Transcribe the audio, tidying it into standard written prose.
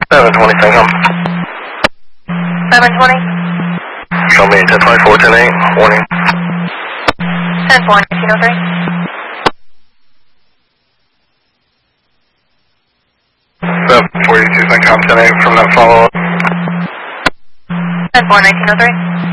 720, Syncom. 720. Show me 1024, 108, warning. 10-4, 1903. 742, Syncom, 10-8 from that follow-up. 10-4, 1903.